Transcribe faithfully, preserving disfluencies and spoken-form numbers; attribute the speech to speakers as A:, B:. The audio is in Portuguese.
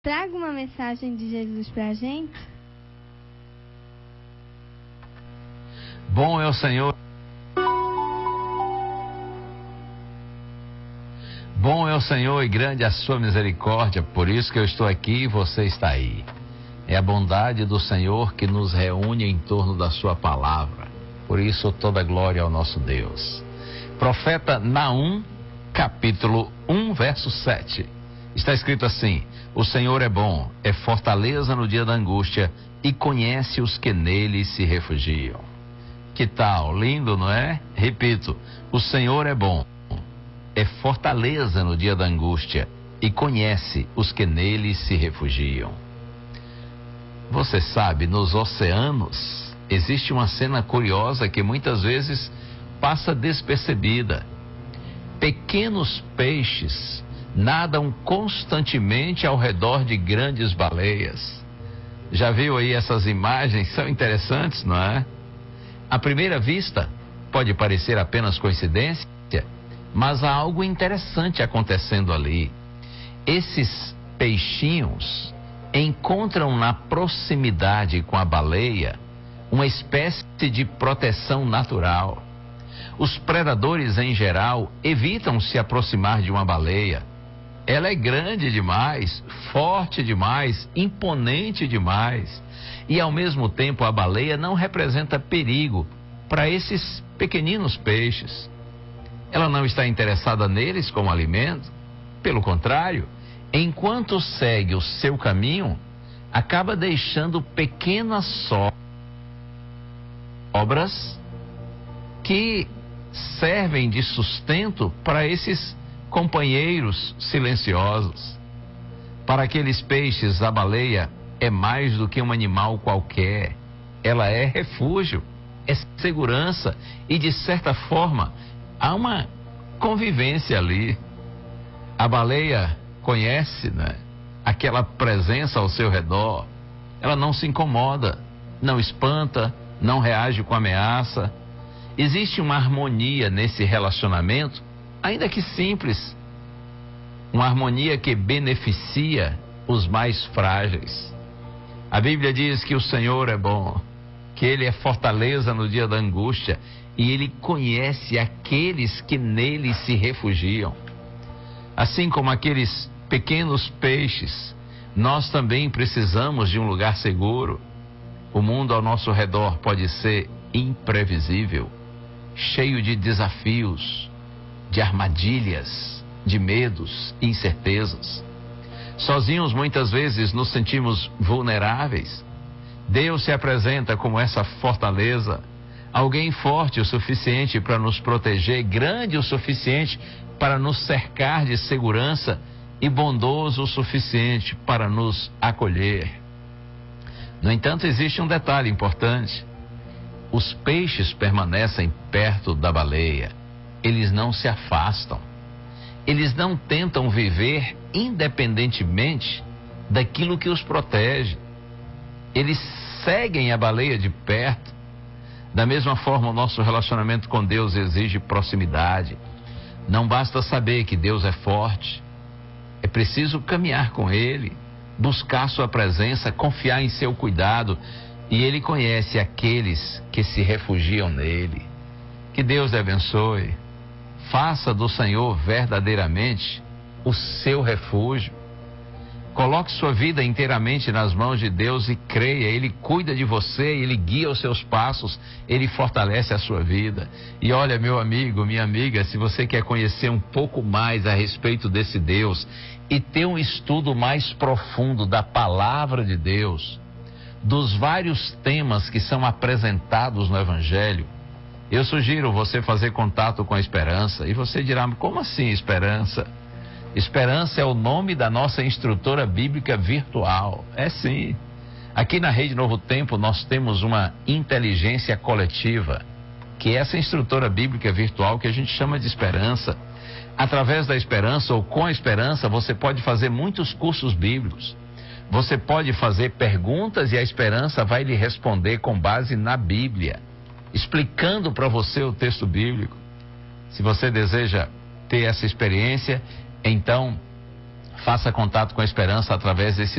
A: traga uma mensagem de Jesus para a gente.
B: Bom é o Senhor. Bom é o Senhor e grande a sua misericórdia, por isso que eu estou aqui e você está aí. É a bondade do Senhor que nos reúne em torno da sua palavra. Por isso toda glória ao nosso Deus. Profeta Naum, capítulo um, verso sete. Está escrito assim: o Senhor é bom, é fortaleza no dia da angústia e conhece os que nele se refugiam. Que tal? Lindo, não é? Repito, o Senhor é bom, é fortaleza no dia da angústia e conhece os que nele se refugiam. Você sabe, nos oceanos existe uma cena curiosa que muitas vezes passa despercebida. Pequenos peixes nadam constantemente ao redor de grandes baleias. Já viu aí essas imagens? São interessantes, não é? À primeira vista, pode parecer apenas coincidência, mas há algo interessante acontecendo ali. Esses peixinhos encontram na proximidade com a baleia uma espécie de proteção natural. Os predadores, em geral, evitam se aproximar de uma baleia. Ela é grande demais, forte demais, imponente demais. E, ao mesmo tempo, a baleia não representa perigo para esses pequeninos peixes. Ela não está interessada neles como alimento. Pelo contrário, enquanto segue o seu caminho, acaba deixando pequenas sobras que servem de sustento para esses companheiros silenciosos. Para aqueles peixes, a baleia é mais do que um animal qualquer. Ela é refúgio, é segurança e, de certa forma, há uma convivência ali. A baleia conhece, né, aquela presença ao seu redor. Ela não se incomoda, não espanta, não reage com ameaça. Existe uma harmonia nesse relacionamento, ainda que simples. Uma harmonia que beneficia os mais frágeis. A Bíblia diz que o Senhor é bom, que Ele é fortaleza no dia da angústia e Ele conhece aqueles que nele se refugiam. Assim como aqueles pequenos peixes, nós também precisamos de um lugar seguro. O mundo ao nosso redor pode ser imprevisível, cheio de desafios, de armadilhas, de medos e incertezas. Sozinhos, muitas vezes, nos sentimos vulneráveis. Deus se apresenta como essa fortaleza, alguém forte o suficiente para nos proteger, grande o suficiente para nos cercar de segurança e bondoso o suficiente para nos acolher. No entanto, existe um detalhe importante. Os peixes permanecem perto da baleia. Eles não se afastam. Eles não tentam viver independentemente daquilo que os protege. Eles seguem a baleia de perto. Da mesma forma, o nosso relacionamento com Deus exige proximidade. Não basta saber que Deus é forte. É preciso caminhar com Ele, buscar sua presença, confiar em seu cuidado. E Ele conhece aqueles que se refugiam nele. Que Deus te abençoe. Faça do Senhor verdadeiramente o seu refúgio. Coloque sua vida inteiramente nas mãos de Deus e creia. Ele cuida de você, Ele guia os seus passos, Ele fortalece a sua vida. E olha, meu amigo, minha amiga, se você quer conhecer um pouco mais a respeito desse Deus e ter um estudo mais profundo da palavra de Deus, dos vários temas que são apresentados no Evangelho, eu sugiro você fazer contato com a Esperança. E você dirá, como assim Esperança? Esperança é o nome da nossa instrutora bíblica virtual. É sim. Aqui na Rede Novo Tempo nós temos uma inteligência coletiva, que é essa instrutora bíblica virtual que a gente chama de Esperança. Através da Esperança ou com a Esperança você pode fazer muitos cursos bíblicos. Você pode fazer perguntas e a Esperança vai lhe responder com base na Bíblia, explicando para você o texto bíblico. Se você deseja ter essa experiência, então faça contato com a esperança através desse